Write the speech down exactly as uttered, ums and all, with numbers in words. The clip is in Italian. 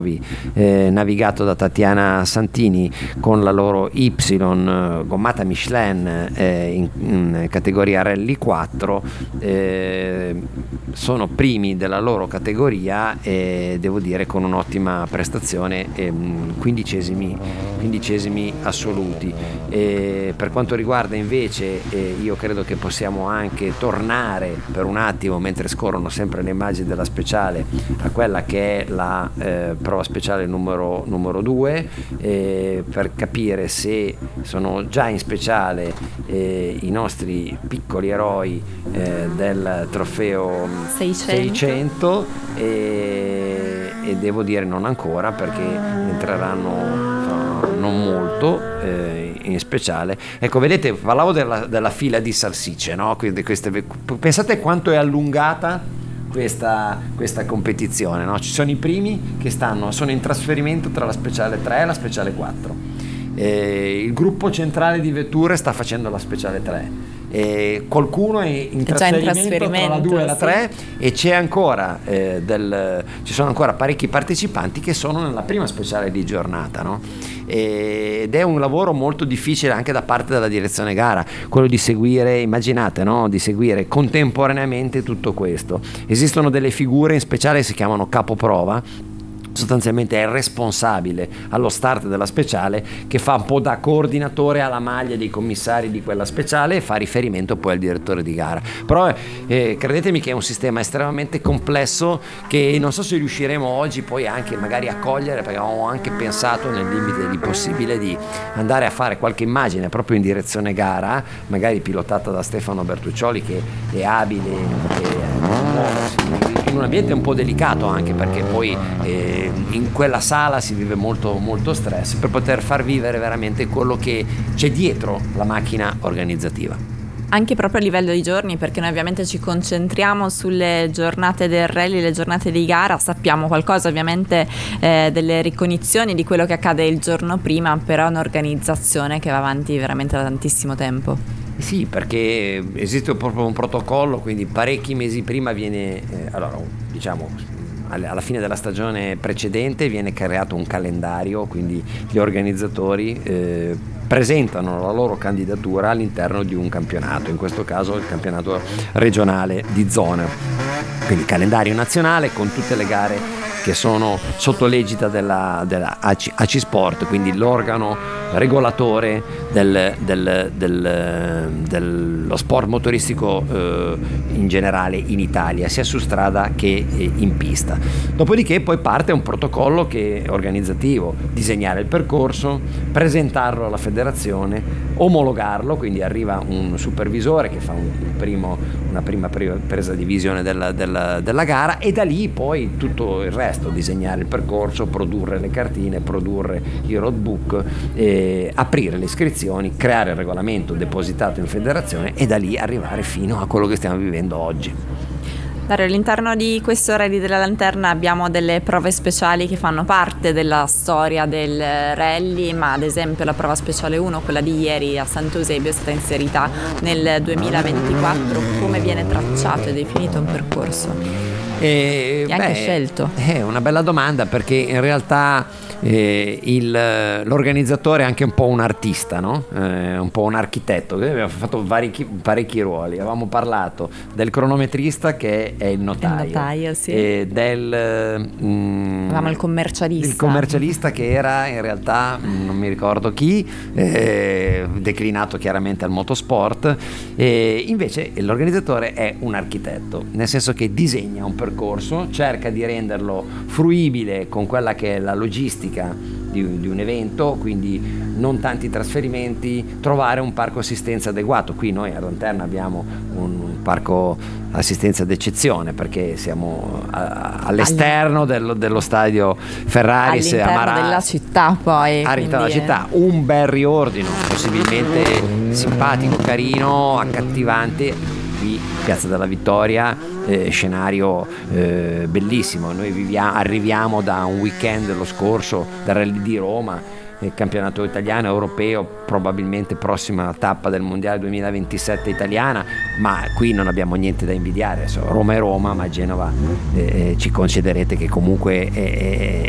Eh, navigato da Tatiana Santini con la loro Y eh, gommata Michelin eh, in, in categoria Rally quattro, eh, sono primi della loro categoria e devo dire con un'ottima prestazione, eh, quindicesimi, quindicesimi assoluti. E per quanto riguarda invece, eh, io credo che possiamo anche tornare per un attimo, mentre scorrono sempre le immagini della speciale, a quella che è la eh, prova speciale numero numero due, eh, per capire se sono già in speciale eh, i nostri piccoli eroi eh, del trofeo seicento, seicento e, e devo dire non ancora, perché entreranno fra non molto eh, in speciale. Ecco, vedete, parlavo della, della fila di salsicce, no? Quindi queste, pensate quanto è allungata Questa, questa competizione, no? Ci sono i primi che stanno, sono in trasferimento tra la speciale tre e la speciale quattro, eh, il gruppo centrale di vetture sta facendo la speciale tre, eh, qualcuno è in trasferimento, in trasferimento tra la due e la tre, sì. E c'è ancora eh, del, ci sono ancora parecchi partecipanti che sono nella prima speciale di giornata, no? Ed è un lavoro molto difficile anche da parte della direzione gara, quello di seguire, immaginate, no? Di seguire contemporaneamente tutto questo. Esistono delle figure in speciale, si chiamano capoprova, sostanzialmente è il responsabile allo start della speciale, che fa un po' da coordinatore alla maglia dei commissari di quella speciale e fa riferimento poi al direttore di gara. Però eh, credetemi che è un sistema estremamente complesso, che non so se riusciremo oggi poi anche magari a cogliere, perché avevamo anche pensato nel limite di possibile di andare a fare qualche immagine proprio in direzione gara, magari pilotata da Stefano Bertuccioli, che è abile e in un ambiente un po' delicato, anche perché poi eh, in quella sala si vive molto molto stress, per poter far vivere veramente quello che c'è dietro la macchina organizzativa. Anche proprio a livello di giorni, perché noi ovviamente ci concentriamo sulle giornate del rally, le giornate di gara, sappiamo qualcosa ovviamente eh, delle ricognizioni di quello che accade il giorno prima, però è un'organizzazione che va avanti veramente da tantissimo tempo. Sì, perché esiste proprio un protocollo, quindi parecchi mesi prima viene, eh, allora diciamo alla fine della stagione precedente viene creato un calendario, quindi gli organizzatori eh, presentano la loro candidatura all'interno di un campionato, in questo caso il campionato regionale di zona, quindi calendario nazionale con tutte le gare che sono sotto l'egida della, della A C, A C Sport, quindi l'organo regolatore del, del, del, dello sport motoristico eh, in generale in Italia, sia su strada che eh, in pista. Dopodiché poi parte un protocollo che è organizzativo: disegnare il percorso, presentarlo alla federazione, omologarlo, quindi arriva un supervisore che fa un, un primo, una prima presa di visione della, della, della gara, e da lì poi tutto il resto, disegnare il percorso, produrre le cartine, produrre i roadbook, eh, aprire le iscrizioni, creare il regolamento depositato in federazione e da lì arrivare fino a quello che stiamo vivendo oggi. Dario, all'interno di questo Rally della Lanterna abbiamo delle prove speciali che fanno parte della storia del rally, ma ad esempio la prova speciale uno, quella di ieri a Sant'Eusebio, è stata inserita nel duemilaventiquattro. Come viene tracciato e definito un percorso? E, e anche beh, scelto? È una bella domanda, perché in realtà eh, il, l'organizzatore è anche un po' un artista, no? Eh, un po' un architetto. Abbiamo fatto vari, parecchi ruoli. Avevamo parlato del cronometrista, che è il notaio, il notaio sì. E del mm, avevamo il commercialista il commercialista che era in realtà non mi ricordo chi, eh, declinato chiaramente al motorsport. E invece l'organizzatore è un architetto, nel senso che disegna un percorso, cerca di renderlo fruibile con quella che è la logistica di, di un evento, quindi non tanti trasferimenti, trovare un parco assistenza adeguato. Qui noi a Lanterna abbiamo un parco assistenza d'eccezione, perché siamo a, all'esterno dello, dello stadio Ferraris, all'interno Amaral, della città, poi all'interno della città, un bel riordino possibilmente simpatico, carino, accattivante. Qui Piazza della Vittoria, eh, scenario eh, bellissimo. Noi viviamo, arriviamo da un weekend lo scorso dal Rally di Roma, il campionato italiano, europeo, probabilmente prossima tappa del mondiale duemilaventisette italiana, ma qui non abbiamo niente da invidiare. Adesso Roma è Roma, ma Genova eh, ci concederete che comunque è,